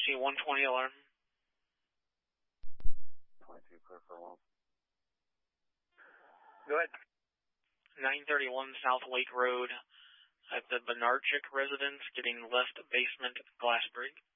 emergency 120 alarm. 22, clear for alarm. Go ahead. 931 South Lake Road at the Benarchik residence, getting left basement glass break.